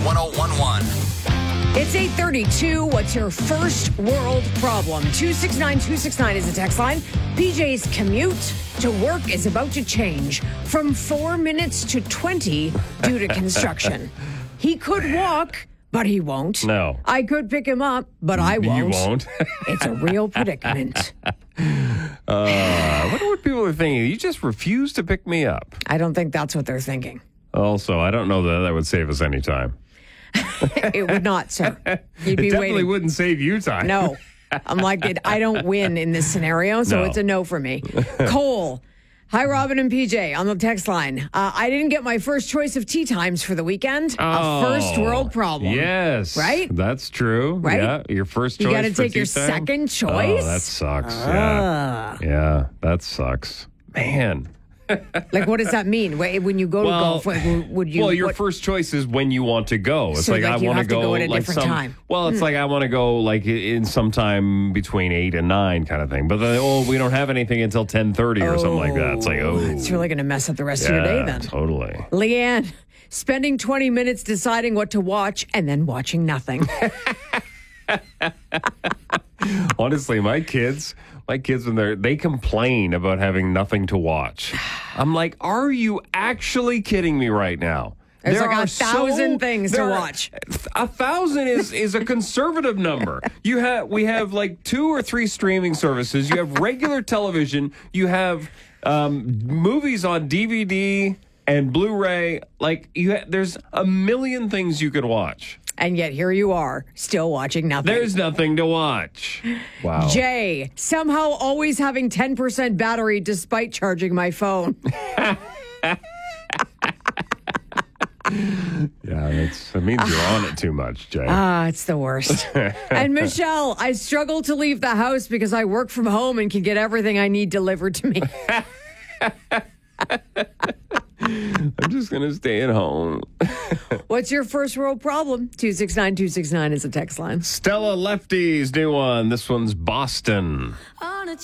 1011. It's 8:32. What's your first world problem? 269-269 is the text line. PJ's commute to work is about to change from 4 minutes to 20 due to construction. He could walk, but he won't. No. I could pick him up, but I won't. You won't? It's a real predicament. I wonder what people are thinking. You just refuse to pick me up. I don't think that's what they're thinking. Also, I don't know that would save us any time. It would not, sir. You'd be It definitely waiting. wouldn't save you time. No. I'm like, I don't win in this scenario, so No. it's a no for me. Cole. Hi, Robin and PJ on the text line. I didn't get my first choice of tea times for the weekend. A first world problem. Yes. Right? That's true. Right? Yeah. Your first choice. You got to for take your tea time? second choice? Oh, that sucks. Yeah. Yeah, that sucks. Man. Like, what does that mean? When you go to golf, would you? Well, your what- first choice is when you want to go. It's So, like, like, I you want have to go at a like different time. Well, it's like I want to go like in sometime between 8 and 9 kind of thing. But then, we don't have anything until 10:30 or something like that. It's like, It's really going to mess up the rest of your day then. Totally. Leanne, spending 20 minutes deciding what to watch and then watching nothing. Honestly, my kids when they complain about having nothing to watch. I'm like, are you actually kidding me right now? There's There like are 1,000 things to there are- watch. 1,000 is a conservative number. We have like 2 or 3 streaming services. You have regular television. You have movies on DVD and Blu-ray. Like there's a million things you could watch. And yet here you are, still watching nothing. There's nothing to watch. Wow. Jay, somehow always having 10% battery despite charging my phone. Yeah, it means you're on it too much, Jay. It's the worst. And Michelle, I struggle to leave the house because I work from home and can get everything I need delivered to me. I'm just going to stay at home. What's your first world problem? 269-269 is the text line. Stella Lefty's new one. This one's Boston. On a